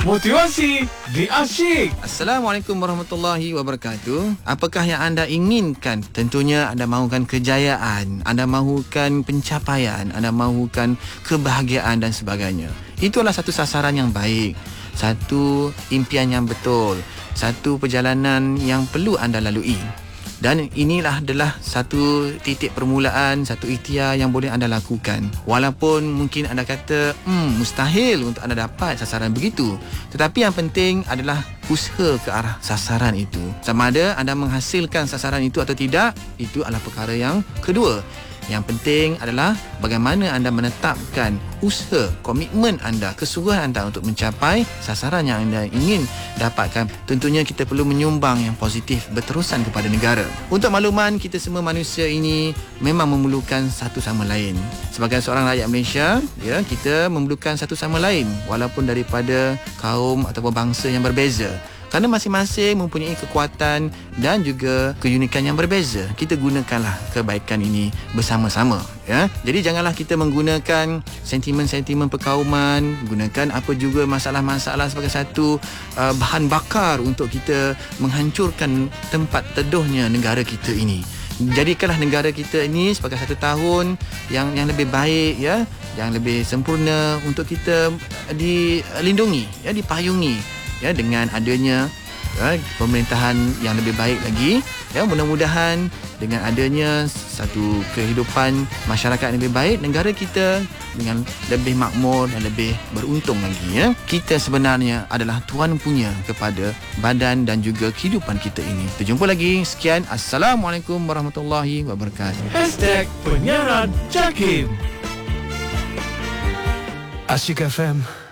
Motivasi di Asyik. Assalamualaikum warahmatullahi wabarakatuh. Apakah yang anda inginkan? Tentunya anda mahukan kejayaan, anda mahukan pencapaian, anda mahukan kebahagiaan dan sebagainya. Itulah satu sasaran yang baik, satu impian yang betul, satu perjalanan yang perlu anda lalui. Dan inilah adalah satu titik permulaan, satu ikhtiar yang boleh anda lakukan. Walaupun mungkin anda kata mustahil untuk anda dapat sasaran begitu, tetapi yang penting adalah usaha ke arah sasaran itu. Sama ada anda menghasilkan sasaran itu atau tidak, itu adalah perkara yang kedua. Yang penting adalah bagaimana anda menetapkan usaha, komitmen anda, kesungguhan anda untuk mencapai sasaran yang anda ingin dapatkan. Tentunya kita perlu menyumbang yang positif berterusan kepada negara. Untuk makluman, kita semua manusia ini memang memerlukan satu sama lain. Sebagai seorang rakyat Malaysia, ya, kita memerlukan satu sama lain walaupun daripada kaum ataupun bangsa yang berbeza. Kerana masing-masing mempunyai kekuatan dan juga keunikan yang berbeza. Kita gunakanlah kebaikan ini bersama-sama, ya. Jadi janganlah kita menggunakan sentimen-sentimen perkauman, gunakan apa juga masalah-masalah sebagai satu bahan bakar untuk kita menghancurkan tempat teduhnya negara kita ini. Jadikanlah negara kita ini sebagai satu tahun yang lebih baik, ya, yang lebih sempurna untuk kita dilindungi, ya, dipayungi, ya, dengan adanya pemerintahan yang lebih baik lagi, ya. Mudah-mudahan dengan adanya satu kehidupan masyarakat yang lebih baik, negara kita dengan lebih makmur dan lebih beruntung lagi, ya. Kita sebenarnya adalah tuan punya kepada badan dan juga kehidupan kita ini. Kita jumpa lagi. Sekian. Assalamualaikum warahmatullahi wabarakatuh. #penyiaran Jakim. Asyik FM